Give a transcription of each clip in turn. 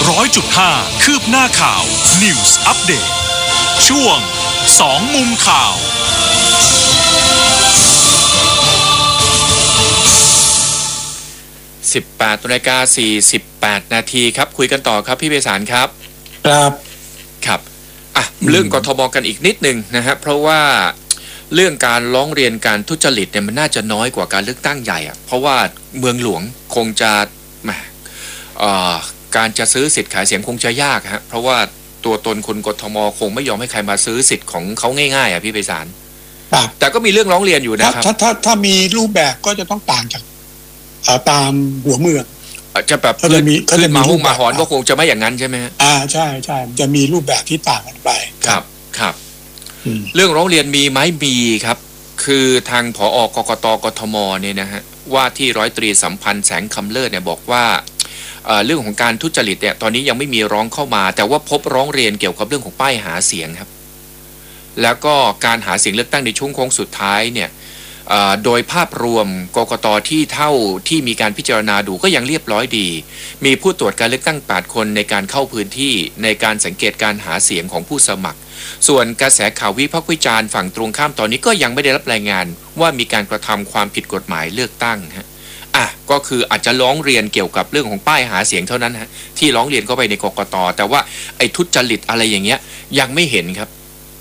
100.5 คืบหน้าข่าว News Update ช่วง2มุมข่าว 18:48 นาทีครับคุยกันต่อครับพี่ไพศาลครับครับเรื่องกทมกันอีกนิดนึงนะฮะเพราะว่าเรื่องการร้องเรียนการทุจริตเนี่ยมันน่าจะน้อยกว่าการเลือกตั้งใหญ่เพราะว่าเมืองหลวงคงจะการจะซื้อสิทธิ์ขายเสียงคงจะยากฮะเพราะว่าตัวตนคนกทมคงไม่ยอมให้ใครมาซื้อสิทธิ์ของเขาง่ายๆพี่ไพศาลแต่ก็มีเรื่องร้องเรียนอยู่นะครับถ้ามีรูปแบบก็จะต้องต่างจากตามหัวเมืองจะแบบเขาจะมีห้องมาหอนก็คงจะไม่อย่างนั้นใช่ไหมฮะใช่จะมีรูปแบบที่ต่างกันไปครับเรื่องร้องเรียนมีไหมมีครับคือทางผอ.กกต.กทมเนี่ยนะฮะว่าที่ร้อยตรีสัมพันธ์แสงคำเลิศเนี่ยบอกว่าเรื่องของการทุจริตเนี่ยตอนนี้ยังไม่มีร้องเข้ามาแต่ว่าพบร้องเรียนเกี่ยวกับเรื่องของป้ายหาเสียงครับแล้วก็การหาเสียงเลือกตั้งในช่วงโค้งสุดท้ายเนี่ยโดยภาพรวมกกต.ที่เท่าที่มีการพิจารณาดูก็ยังเรียบร้อยดีมีผู้ตรวจการเลือกตั้ง8คนในการเข้าพื้นที่ในการสังเกตการหาเสียงของผู้สมัครส่วนกระแสข่าววิพากษ์วิจารณ์ฝั่งตรงข้ามตอนนี้ก็ยังไม่ได้รับรายงานว่ามีการกระทำความผิดกฎหมายเลือกตั้งฮะก็คืออาจจะร้องเรียนเกี่ยวกับเรื่องของป้ายหาเสียงเท่านั้นฮะที่ร้องเรียนเข้าไปในกกต.แต่ว่าไอ้ทุจริตอะไรอย่างเงี้ยยังไม่เห็นครับ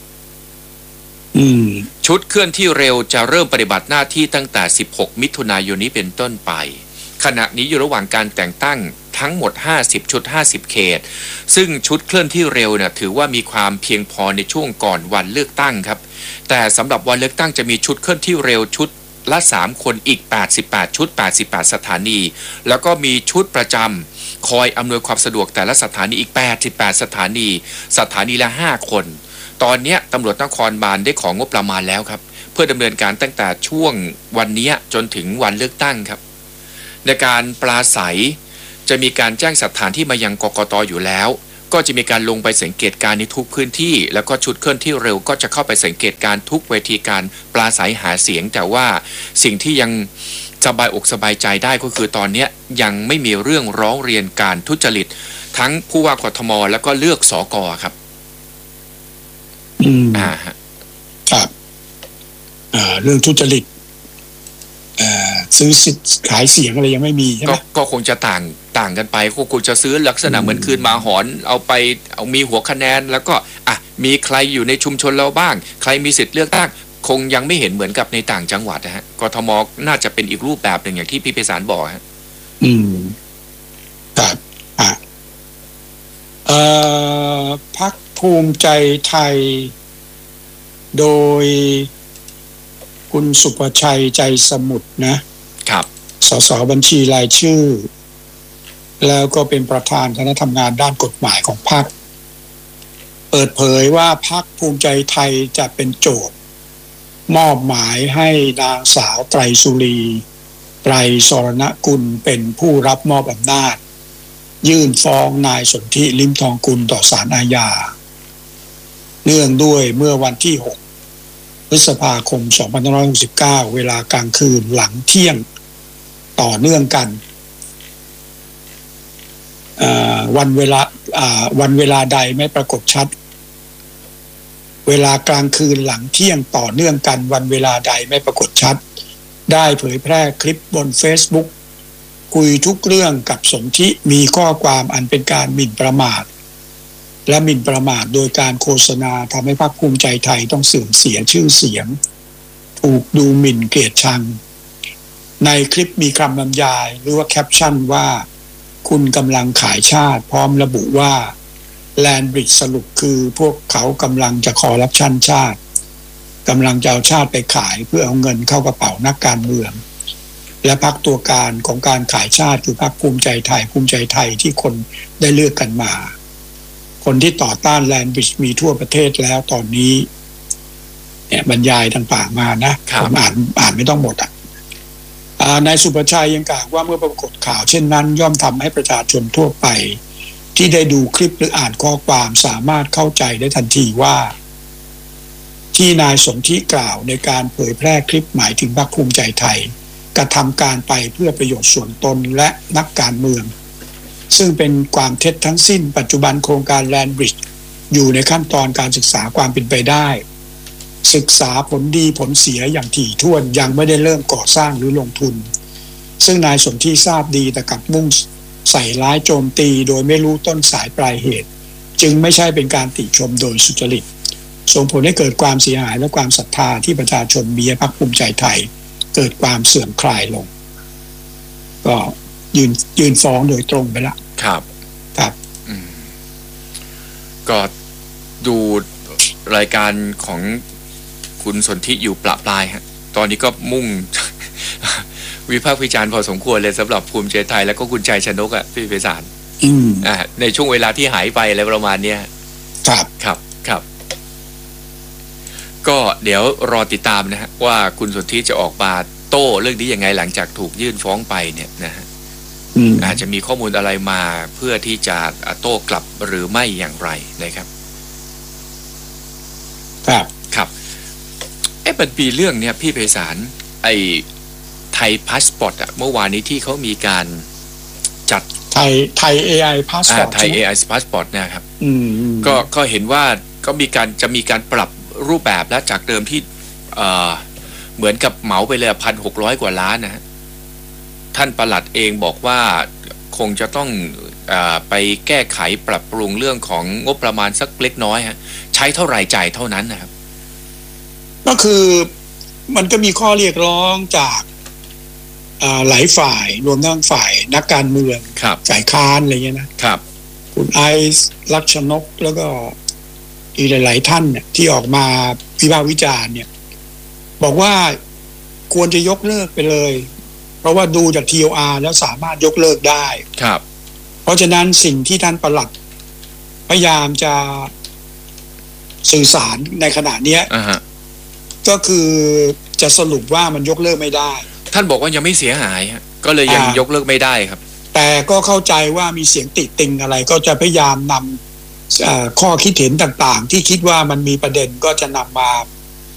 ชุดเคลื่อนที่เร็วจะเริ่มปฏิบัติหน้าที่ตั้งแต่16มิถุนายนนี้เป็นต้นไปขณะนี้อยู่ระหว่างการแต่งตั้งทั้งหมด50ชุด50เขตซึ่งชุดเคลื่อนที่เร็วเนี่ยถือว่ามีความเพียงพอในช่วงก่อนวันเลือกตั้งครับแต่สำหรับวันเลือกตั้งจะมีชุดเคลื่อนที่เร็วชุดละ3คนอีก88ชุด88สถานีแล้วก็มีชุดประจำคอยอำนวยความสะดวกแต่ละสถานีอีก88สถานีละ5คนตอนนี้ตำรวจนครบาลได้ของงบประมาณแล้วครับเพื่อดำเนินการตั้งแต่ช่วงวันนี้จนถึงวันเลือกตั้งครับในการปราศัยจะมีการแจ้งสถานที่มายังกกต.อยู่แล้วก็จะมีการลงไปสังเกตการในทุกพื้นที่แล้วก็ชุดเคลื่อนที่เร็วก็จะเข้าไปสังเกตการทุกเวทีการปราศัยหาเสียงแต่ว่าสิ่งที่ยังสบายอกสบายใจได้ก็คือตอนนี้ยังไม่มีเรื่องร้องเรียนการทุจริตทั้งผู้ว่ากทมแล้วก็เลือกสก.ครับครับเรื่องทุจริตซื้อสิทธิ์ขายเสียงอะไรยังไม่มีใช่ไหมก็คงจะต่างกันไปก็คงจะซื้อลักษณะเหมือนคืนมาหอนเอามีหัวคะแนนแล้วก็มีใครอยู่ในชุมชนเราบ้างใครมีสิทธิ์เลือกตั้งคงยังไม่เห็นเหมือนกับในต่างจังหวัดนะฮะกทมน่าจะเป็นอีกรูปแบบหนึ่งอย่างที่พี่ไพศาลบอกฮะครับพรรคภูมิใจไทยโดยคุณสุภชัยใจสมุทรนะครับสสบัญชีรายชื่อแล้วก็เป็นประธานคณะทำงานด้านกฎหมายของพรรคเปิดเผยว่าพรรคภูมิใจไทยจะเป็นโจทย์มอบหมายให้นางสาวไตรสุรีไตรสรณกุลเป็นผู้รับมอบอำนาจยื่นฟ้องนายสนธิลิ้มทองกุลต่อศาลอาญาเนื่องด้วยเมื่อวันที่6พฤษภาคม2569เวลากลางคืนหลังเที่ยงต่อเนื่องกันวันเวลาใดไม่ปรากฏชัดเวลากลางคืนหลังเที่ยงต่อเนื่องกันวันเวลาใดไม่ปรากฏชัดได้เผยแพร่คลิปบน Facebook คุยทุกเรื่องกับสนธิมีข้อความอันเป็นการหมิ่นประมาทและหมิ่นประมาทโดยการโฆษณาทำให้พรรคภูมิใจไทยต้องเสื่อมเสียชื่อเสียงถูกดูหมิ่นเกลียดชังในคลิปมีคำบรรยายหรือว่าแคปชั่นว่าคุณกำลังขายชาติพร้อมระบุว่าแลนบริดจ์สรุปคือพวกเขากำลังจะคอร์รัปชันชาติกำลังจะเอาชาติไปขายเพื่อเอาเงินเข้ากระเป๋านักการเมืองและพรรคตัวการของการขายชาติคือพรรคภูมิใจไทยที่คนได้เลือกกันมาคนที่ต่อต้านแลนบริดจ์มีทั่วประเทศแล้วตอนนี้เนี่ยบรรยายต่างๆมานะผมอ่านไม่ต้องหมดนายสุภชัยยังกล่าวว่าเมื่อปรากฏข่าวเช่นนั้นย่อมทำให้ประชาชนทั่วไปที่ได้ดูคลิปหรืออ่านข้อความสามารถเข้าใจได้ทันทีว่าที่นายสนธิกล่าวในการเผยแพร่คลิปหมายถึงพรรคภูมิใจไทยกระทำการไปเพื่อประโยชน์ส่วนตนและนักการเมืองซึ่งเป็นความเท็จทั้งสิ้นปัจจุบันโครงการแลนด์บริดจ์อยู่ในขั้นตอนการศึกษาความเป็นไปได้ศึกษาผลดีผลเสียอย่างถี่ถ้วนยังไม่ได้เริ่มก่อสร้างหรือลงทุนซึ่งนายสนธิทราบดีแต่กลับมุ่งใส่ร้ายโจมตีโดยไม่รู้ต้นสายปลายเหตุจึงไม่ใช่เป็นการติชมโดยสุจริตส่งผลให้เกิดความเสียหายและความศรัทธาที่ประชาชนมีให้พรรคภูมิใจไทยเกิดความเสื่อมคลายลงก็ยืนฟ้องโดยตรงไปละครับครับก็ดูรายการของคุณสนธิอยู่ปละปลายฮะตอนนี้ก็มุ่ง วิพากษ์วิจารณ์พอสมควรเลยสำหรับภูมิใจไทยแล้วก็คุณชัยชนกพี่ไพศาลในช่วงเวลาที่หายไปอะไรประมาณนี้ครับก็เดี๋ยวรอติดตามนะฮะว่าคุณสนธิจะออกมาโต้เรื่องนี้ยังไงหลังจากถูกยื่นฟ้องไปเนี่ยนะฮะอาจจะมีข้อมูลอะไรมาเพื่อที่จะโต้กลับหรือไม่อย่างไรนะครับครับมันมีเรื่องเนี้ยพี่ไพศาลไอ้ไทยพาสปอร์ตอะเมื่อวานนี้ที่เขามีการจัดไทย AI พาสปอร์ตไทย AI พาสปอร์ตนะครับก็เห็นว่าก็จะมีการปรับรูปแบบแล้วจากเดิมที่เหมือนกับเหมาไปเลย1,600 กว่าล้านนะฮะท่านปลัดเองบอกว่าคงจะต้องไปแก้ไขปรับปรุงเรื่องของงบประมาณสักเล็กน้อยฮะใช้เท่าไหร่จ่ายเท่านั้นนะครับก็คือมันก็มีข้อเรียกร้องจากหลายฝ่ายรวมทั้งฝ่ายนักการเมืองฝ่ายค้านอะไรเงี้ยนะครับคุณไอซ์ลักษณกแล้วก็อีกหลายๆท่านเนี่ยที่ออกมาวิพากษ์วิจารณ์เนี่ยบอกว่าควรจะยกเลิกไปเลยเพราะว่าดูจาก TOR แล้วสามารถยกเลิกได้ครับเพราะฉะนั้นสิ่งที่ท่านปลัดพยายามจะสื่อสารในขณะนี้ก็คือจะสรุปว่ามันยกเลิกไม่ได้ท่านบอกว่ายังไม่เสียหายก็เลยยังยกเลิกไม่ได้ครับแต่ก็เข้าใจว่ามีเสียงติติงอะไรก็จะพยายามนำข้อคิดเห็นต่างๆที่คิดว่ามันมีประเด็นก็จะนำมา